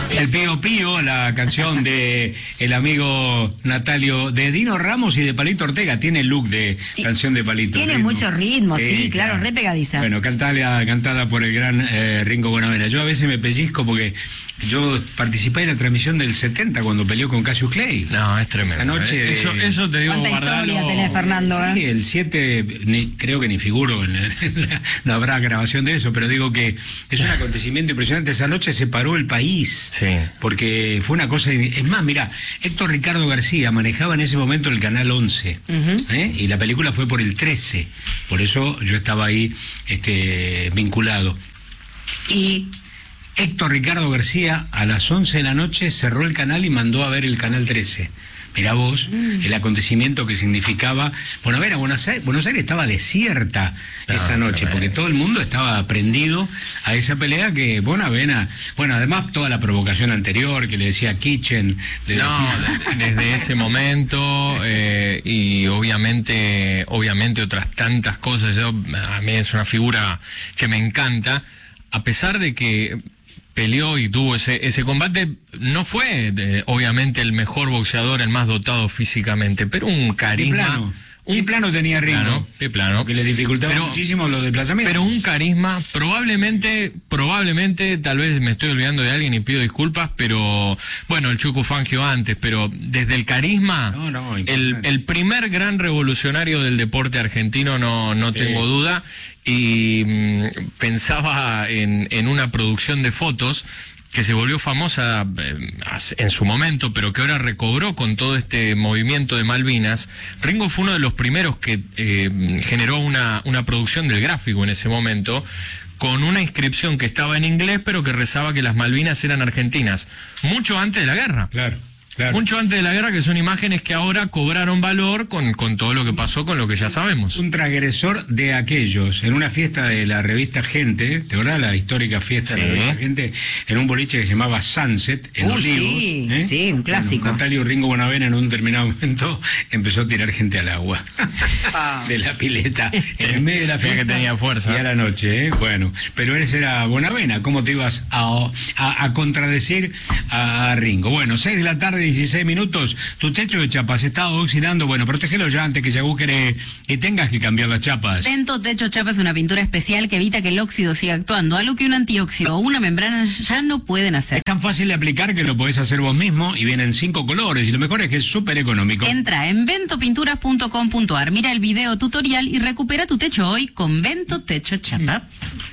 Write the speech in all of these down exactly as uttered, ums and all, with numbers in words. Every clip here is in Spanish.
El Pío Pío, la canción de el amigo Natalio, de Dino Ramos y de Palito Ortega. Tiene el look de sí, canción de Palito. Tiene ritmo. mucho ritmo, sí, sí claro, claro, re pegadiza. Bueno, cantada, cantada por el gran eh, Ringo Bonavena. Yo a veces me pellizco porque yo participé en la transmisión del setenta cuando peleó con Cassius Clay. No, es tremendo. Esa noche. ¿eh? Eso, eso te digo, ¿Cuánta guardalo. historia tenés, Fernando? ¿eh? Sí, el siete, ni, creo que ni figuro, en, en la, no habrá grabación de eso, pero digo que es un acontecimiento impresionante. Esa noche se paró el país. Sí. Porque fue una cosa. Es más, mira, Héctor Ricardo García manejaba en ese momento el canal once. Uh-huh. ¿eh? Y la película fue por el trece. Por eso yo estaba ahí este, vinculado. Y Héctor Ricardo García a las once de la noche cerró el canal y mandó a ver el canal trece. Mirá vos, mm. el acontecimiento que significaba. Bueno, a ver, a Buenos Aires, Buenos Aires estaba desierta no, esa noche, porque todo el mundo estaba prendido a esa pelea que Bonavena, bueno, además toda la provocación anterior que le decía Kitchen. Le no, decía... desde ese momento, eh, y obviamente, obviamente otras tantas cosas. Yo, a mí es una figura que me encanta, a pesar de que peleó y tuvo ese, ese combate, no fue de, obviamente el mejor boxeador, el más dotado físicamente, pero un carisma. ¿Qué plano? Un ¿Qué plano tenía Ringo? Plano, ¿Qué plano? Que le dificultaba pero, muchísimo los desplazamientos. Pero un carisma, probablemente, probablemente, tal vez me estoy olvidando de alguien y pido disculpas, pero bueno, el Chucu Fangio antes, pero desde el carisma, no, no, el, el primer gran revolucionario del deporte argentino, no, no sí. tengo duda. Y mmm, pensaba en, en una producción de fotos que se volvió famosa eh, en su momento, pero que ahora recobró con todo este movimiento de Malvinas. Ringo fue uno de los primeros que eh, generó una, una producción del gráfico en ese momento, con una inscripción que estaba en inglés, pero que rezaba que las Malvinas eran argentinas, mucho antes de la guerra. Claro. Claro. Mucho antes de la guerra, que son imágenes que ahora cobraron valor con, con todo lo que pasó, con lo que ya sabemos. Un transgresor de aquellos, en una fiesta de la revista Gente, ¿te acuerdas la histórica fiesta sí. de la revista Gente? En un boliche que se llamaba Sunset, en uh, Olivos. Sí, ¿eh? sí, un clásico. Bueno, Natalio Ringo Bonavena en un determinado momento empezó a tirar gente al agua ah. de la pileta, en el medio de la fiesta. Que tenía fuerza. Y a la noche, ¿eh? Bueno, pero ese era Bonavena, ¿cómo te ibas a, a, a contradecir a Ringo? Bueno, seis de la tarde, dieciséis minutos, tu techo de chapas está oxidando, bueno, protégelo ya antes que se agujere y tengas que cambiar las chapas. Vento Techo Chapa es una pintura especial que evita que el óxido siga actuando, algo que un antióxido o una membrana ya no pueden hacer. Es tan fácil de aplicar que lo podés hacer vos mismo y vienen cinco colores y lo mejor es que es súper económico. Entra en vento pinturas punto com punto ar, mira el video tutorial y recupera tu techo hoy con Vento Techo Chapa.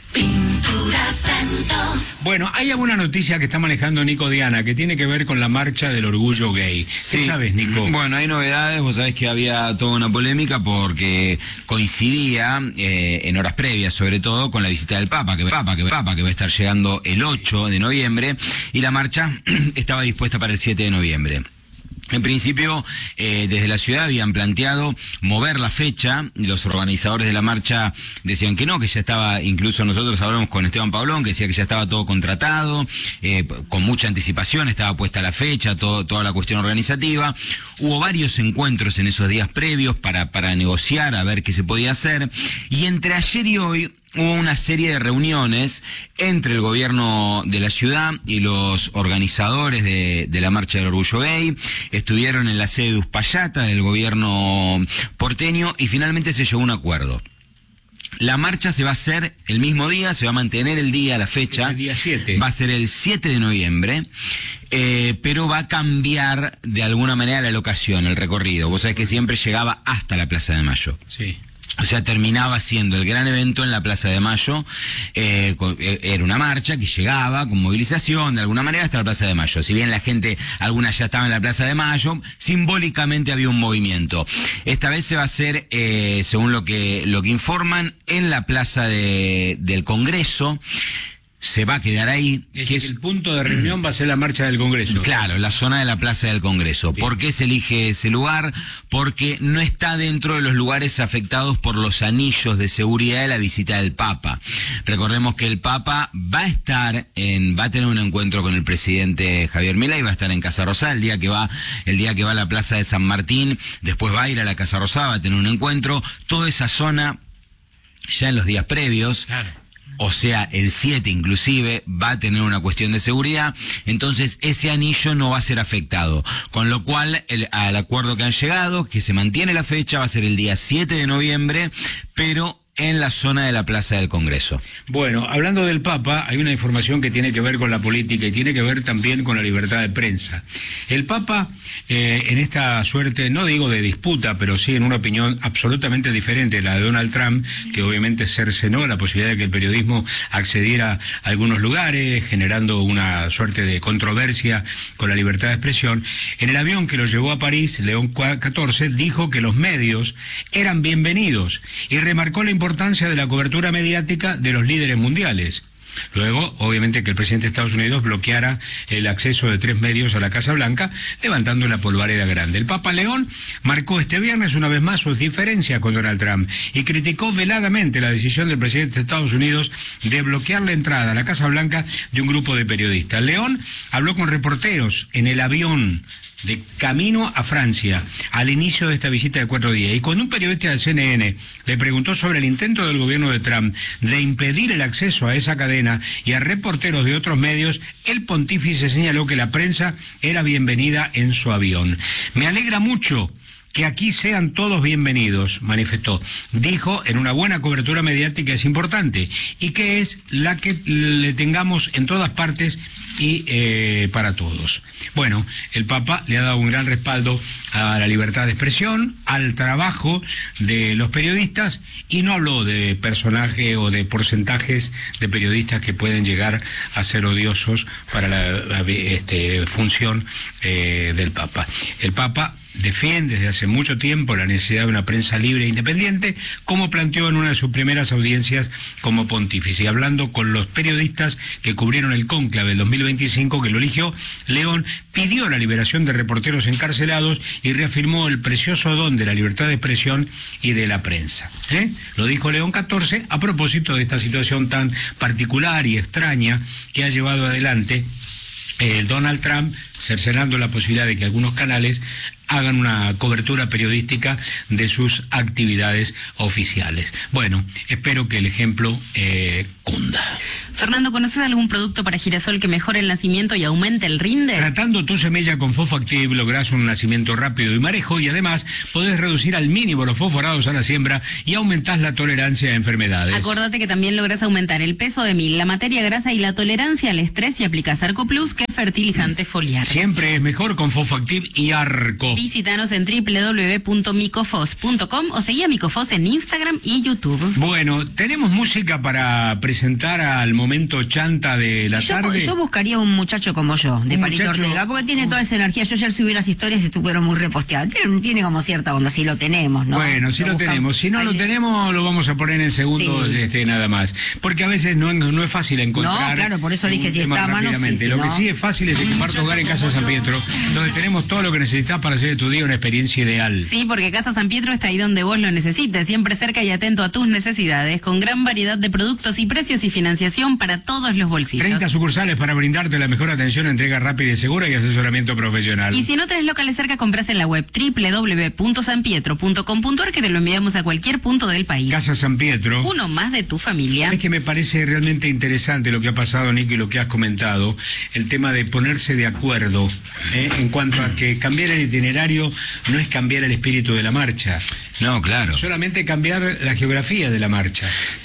Pinturas Vento. Bueno, hay alguna noticia que está manejando Nico Diana que tiene que ver con la marcha del orgullo gay. ¿Qué sí. sabes, Nico? Bueno, hay novedades. Vos sabés que había toda una polémica porque coincidía eh, en horas previas, sobre todo, con la visita del Papa, que, Papa, que, Papa, que va a estar llegando el ocho de noviembre, y la marcha estaba dispuesta para el siete de noviembre. En principio, eh, desde la ciudad habían planteado mover la fecha. Los organizadores de la marcha decían que no, que ya estaba, incluso nosotros hablamos con Esteban Pablón, que decía que ya estaba todo contratado, eh, con mucha anticipación, estaba puesta la fecha, todo, toda la cuestión organizativa. Hubo varios encuentros en esos días previos para, para negociar, a ver qué se podía hacer. Y entre ayer y hoy hubo una serie de reuniones entre el gobierno de la ciudad y los organizadores de, de la Marcha del Orgullo Gay. Estuvieron en la sede de Uspallata del gobierno porteño y finalmente se llegó a un acuerdo. La marcha se va a hacer el mismo día, se va a mantener el día, la fecha. El día siete. Va a ser el siete de noviembre, eh, pero va a cambiar de alguna manera la locación, el recorrido. Vos sabés que siempre llegaba hasta la Plaza de Mayo. Sí. O sea, terminaba siendo el gran evento en la Plaza de Mayo. Eh, era una marcha que llegaba con movilización de alguna manera hasta la Plaza de Mayo. Si bien la gente, alguna ya estaba en la Plaza de Mayo, simbólicamente había un movimiento. Esta vez se va a hacer, eh, según lo que, lo que informan, en la Plaza de, del Congreso. Se va a quedar ahí. Es que que es, el punto de reunión va a ser la marcha del Congreso. Claro, la zona de la Plaza del Congreso. Bien. ¿Por qué se elige ese lugar? Porque no está dentro de los lugares afectados por los anillos de seguridad de la visita del Papa. Recordemos que el Papa va a estar en, va a tener un encuentro con el presidente Javier Milei, va a estar en Casa Rosada el día que va, el día que va a la Plaza de San Martín, después va a ir a la Casa Rosada, va a tener un encuentro. Toda esa zona, ya en los días previos, Claro. o sea, el siete inclusive, va a tener una cuestión de seguridad, entonces ese anillo no va a ser afectado. Con lo cual, el, al acuerdo que han llegado, que se mantiene la fecha, va a ser el día siete de noviembre, pero en la zona de la Plaza del Congreso. Bueno, hablando del Papa, hay una información que tiene que ver con la política y tiene que ver también con la libertad de prensa. El Papa, eh, en esta suerte, no digo de disputa, pero sí en una opinión absolutamente diferente a la de Donald Trump, que obviamente cercenó la posibilidad de que el periodismo accediera a algunos lugares, generando una suerte de controversia con la libertad de expresión. En el avión que lo llevó a París, León catorce dijo que los medios eran bienvenidos y remarcó la importancia de la cobertura mediática de los líderes mundiales. Luego, obviamente, que el presidente de Estados Unidos bloqueara el acceso de tres medios a la Casa Blanca, levantando la polvareda grande. El Papa León marcó este viernes una vez más sus diferencias con Donald Trump y criticó veladamente la decisión del presidente de Estados Unidos de bloquear la entrada a la Casa Blanca de un grupo de periodistas. León habló con reporteros en el avión de camino a Francia, al inicio de esta visita de cuatro días. Y cuando un periodista de C N N le preguntó sobre el intento del gobierno de Trump de impedir el acceso a esa cadena y a reporteros de otros medios, el pontífice señaló que la prensa era bienvenida en su avión. Me alegra mucho que aquí sean todos bienvenidos, manifestó. Dijo, en una buena cobertura mediática es importante, y que es la que le tengamos en todas partes y eh, para todos. Bueno, el Papa le ha dado un gran respaldo a la libertad de expresión, al trabajo de los periodistas, y no habló de personaje o de porcentajes de periodistas que pueden llegar a ser odiosos para la, la este, función eh, del Papa. El Papa defiende desde hace mucho tiempo la necesidad de una prensa libre e independiente, como planteó en una de sus primeras audiencias como pontífice. Y hablando con los periodistas que cubrieron el cónclave del dos mil veinticinco, que lo eligió, León pidió la liberación de reporteros encarcelados y reafirmó el precioso don de la libertad de expresión y de la prensa. ¿Eh? Lo dijo León catorce a propósito de esta situación tan particular y extraña que ha llevado adelante el Donald Trump, cercenando la posibilidad de que algunos canales hagan una cobertura periodística de sus actividades oficiales. Bueno, espero que el ejemplo eh, cunda. Fernando, ¿conoces algún producto para girasol que mejore el nacimiento y aumente el rinde? Tratando tu semilla con Fosfoactiv lográs un nacimiento rápido y marejo, y además podés reducir al mínimo los fosforados a la siembra y aumentás la tolerancia a enfermedades. Acordate que también lográs aumentar el peso de mil, la materia grasa y la tolerancia al estrés, y aplicás Arco Plus, que es fertilizante foliar. Siempre es mejor con Fosfoactiv y Arco. Visítanos en doble u doble u doble u punto micofos punto com o seguí a Micofos en Instagram y YouTube. Bueno, tenemos música para presentar al momento chanta de la yo, tarde. Yo buscaría un muchacho como yo, de Un Palito muchacho- Ortega, porque tiene toda esa energía. Yo ayer subí las historias y estuvieron muy reposteadas. Tiene, tiene como cierta onda, si lo tenemos, ¿no? Bueno, si lo, buscamos. tenemos. Si no Ahí lo le- tenemos, lo vamos a poner en segundos, Sí. este, nada más. Porque a veces no, no es fácil encontrar. No, claro, por eso un dije, si tema está a mano, rápidamente. sí, si Lo que no- sí es fácil es equipar tu hogar en Casa San Pietro, donde tenemos todo lo que necesitas para hacer de tu día una experiencia ideal. Sí, porque Casa San Pietro está ahí donde vos lo necesites, siempre cerca y atento a tus necesidades, con gran variedad de productos y precios y financiación para todos los bolsillos. treinta sucursales para brindarte la mejor atención, entrega rápida y segura y asesoramiento profesional. Y si no tenés locales cerca, compras en la web doble u doble u doble u punto san pietro punto com punto a r, que te lo enviamos a cualquier punto del país. Casa San Pietro. Uno más de tu familia. Es que me parece realmente interesante lo que ha pasado, Nico, y lo que has comentado, el tema de ponerse de acuerdo ¿eh? en cuanto a que cambiar el itinerario no es cambiar el espíritu de la marcha, No, claro. solamente cambiar la geografía de la marcha.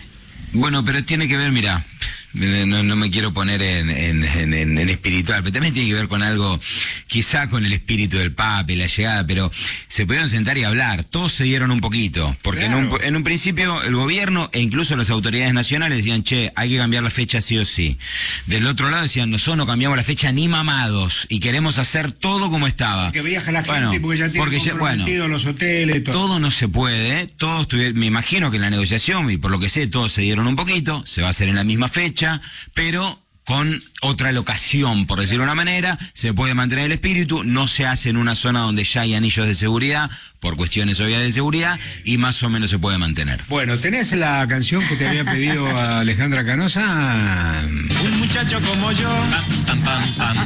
Bueno, pero tiene que ver, mira, no, no me quiero poner en, en, en, en- en espiritual, pero también tiene que ver con algo, quizá con el espíritu del Papa y la llegada, pero se pudieron sentar y hablar, todos se dieron un poquito, porque en, Claro. un, en un principio el gobierno e incluso las autoridades nacionales decían, che, hay que cambiar la fecha sí o sí. Del otro lado decían, nosotros no cambiamos la fecha ni mamados y queremos hacer todo como estaba. Que viaja la gente Bueno, porque ya tiene porque ya- bueno, comprometido los hoteles, todo. todo no se puede, todos tuvi- me imagino que en la negociación, y por lo que sé, todos se dieron un poquito, se va a hacer en la misma fecha, pero con otra locación, por decirlo de una manera, se puede mantener el espíritu, no se hace en una zona donde ya hay anillos de seguridad, por cuestiones obvias de seguridad, y más o menos se puede mantener. Bueno, ¿tenés la canción que te había pedido a Alejandra Canosa? Un muchacho como yo, Pam, pam, pam.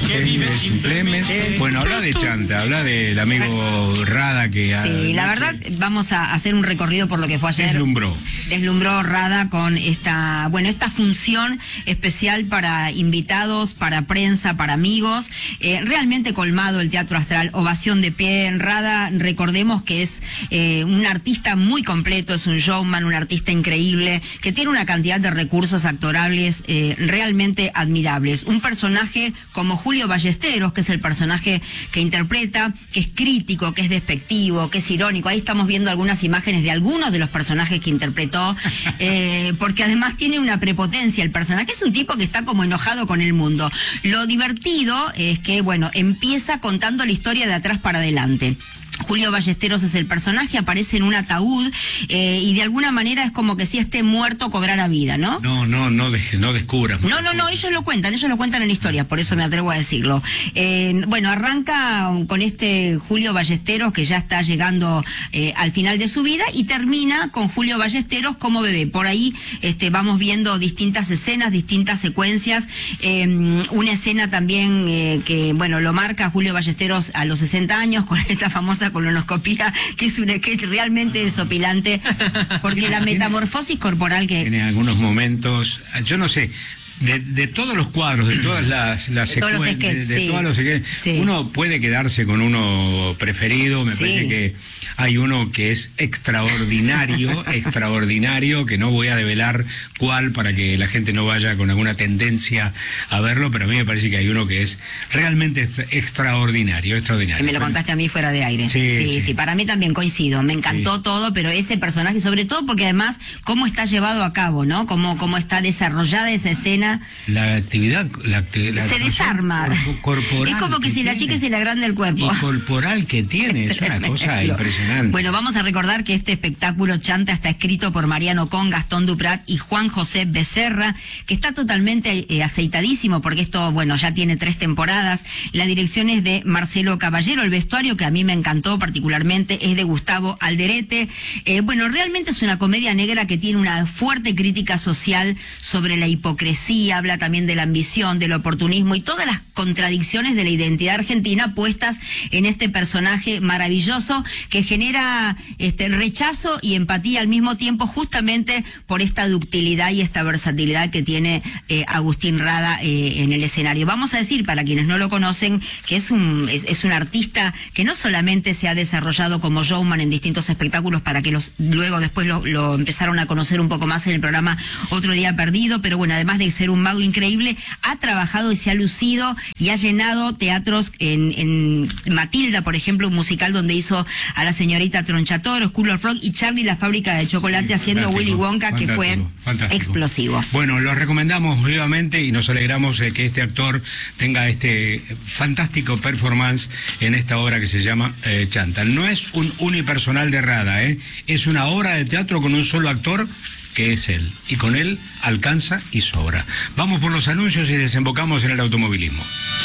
que vive simplemente. Bueno, habla de Chanta, habla del amigo Rada que... Sí, la verdad, vamos a hacer un recorrido por lo que fue ayer. Deslumbró. Deslumbró Rada con esta, bueno, esta función especial para invitados, para prensa, para amigos. Eh, realmente colmado el Teatro Astral, ovación de pie. Rada, recordemos que es eh, un artista muy completo, es un showman, un artista increíble, que tiene una cantidad de recursos actorables eh, realmente admirables. Un personaje como Julio Ballesteros, que es el personaje que interpreta, que es crítico, que es despectivo, que es irónico. Ahí estamos viendo algunas imágenes de algunos de los personajes que interpretó, eh, porque además tiene una prepotencia el personaje. Es un tipo que está como enojado con el mundo. Lo divertido es que, bueno, empieza contando la historia de atrás para adelante. Julio Ballesteros es el personaje, aparece en un ataúd eh, y de alguna manera es como que si esté muerto cobrara vida, ¿no? No, no, no, de, no descubras. No, no, no, ellos lo cuentan, ellos lo cuentan en historias, por eso me atrevo a decirlo. Eh, bueno, arranca con este Julio Ballesteros que ya está llegando eh, al final de su vida y termina con Julio Ballesteros como bebé. Por ahí este, vamos viendo distintas escenas, distintas secuencias. Eh, una escena también eh, que, bueno, lo marca Julio Ballesteros a los sesenta años con esta famosa colonoscopía, que es una que es realmente desopilante, porque la metamorfosis corporal que... En algunos momentos, yo no sé, de, de todos los cuadros, de todas las, las de todos los secuen- sketches, de, de sí. todos los sketches, Sí. uno puede quedarse con uno preferido. Me Sí. parece que hay uno que es extraordinario, extraordinario, que no voy a develar cuál para que la gente no vaya con alguna tendencia a verlo, pero a mí me parece que hay uno que es realmente extra- extraordinario, extraordinario. Que me lo contaste a mí fuera de aire. Sí, Sí, sí, sí. para mí también coincido. Me encantó Sí. todo, pero ese personaje, sobre todo porque además, cómo está llevado a cabo, ¿no? Cómo, cómo está desarrollada esa escena. La actividad, la, acti- la Se actuación desarma. corpo- corporal Es como que si la tiene. chica se le agranda el cuerpo. Y corporal que tiene, es una cosa Tremendo. impresionante. Bueno, vamos a recordar que este espectáculo Chanta está escrito por Mariano Con, Gastón Duprat y Juan José Becerra, que está totalmente eh, aceitadísimo porque esto, bueno, ya tiene tres temporadas. La dirección es de Marcelo Caballero, el vestuario que a mí me encantó particularmente es de Gustavo Alderete. Eh, bueno, realmente es una comedia negra que tiene una fuerte crítica social sobre la hipocresía, habla también de la ambición, del oportunismo y todas las contradicciones de la identidad argentina puestas en este personaje maravilloso que genera este rechazo y empatía al mismo tiempo, justamente por esta ductilidad y esta versatilidad que tiene eh, Agustín Rada eh, en el escenario. Vamos a decir, para quienes no lo conocen, que es un, es, es un artista que no solamente se ha desarrollado como showman en distintos espectáculos para que los luego después lo, lo empezaron a conocer un poco más en el programa Otro Día Perdido, pero bueno, además de ser un mago increíble, ha trabajado y se ha lucido y ha llenado teatros en, en Matilda, por ejemplo, un musical donde hizo a la señorita Tronchatoro, School of Rock y Charlie la fábrica de chocolate, Sí, haciendo fantástico, Willy Wonka, que fue fantástico, fantástico. explosivo. Bueno, lo recomendamos vivamente y nos alegramos de que este actor tenga este fantástico performance en esta obra que se llama eh, Chanta. No es un unipersonal de Rada, ¿eh? Es una obra de teatro con un solo actor, que es él, y con él alcanza y sobra. Vamos por los anuncios y desembocamos en el automovilismo.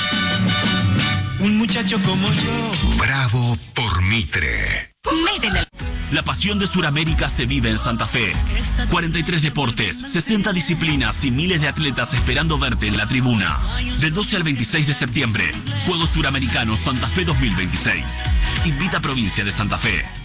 Un muchacho como yo. Bravo por Mitre. La pasión de Sudamérica se vive en Santa Fe. cuarenta y tres deportes, sesenta disciplinas y miles de atletas esperando verte en la tribuna. Del doce al veintiséis de septiembre, Juegos Suramericanos Santa Fe dos mil veintiséis. Invita a Provincia de Santa Fe.